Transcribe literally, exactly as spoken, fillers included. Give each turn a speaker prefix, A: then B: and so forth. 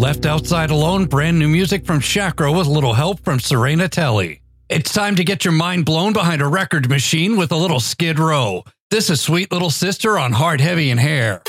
A: Left Outside Alone, brand new music from Chakra with a little help from Serena Telly. It's time to get your mind blown behind a record machine with a little Skid Row. This is Sweet Little Sister on Hard, Heavy, and Hair.